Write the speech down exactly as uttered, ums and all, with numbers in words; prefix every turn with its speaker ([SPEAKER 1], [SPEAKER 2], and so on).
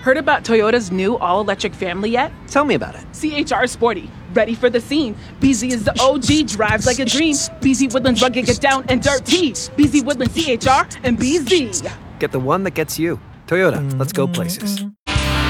[SPEAKER 1] Heard about Toyota's new all-electric family yet?
[SPEAKER 2] Tell me about it.
[SPEAKER 1] C H R Sporty, ready for the scene. B Z is the O G, drives like a dream. B Z Woodlands rugged, get down and dirty. B Z Woodlands C H R and B Z.
[SPEAKER 2] Get the one that gets you. Toyota, let's go places.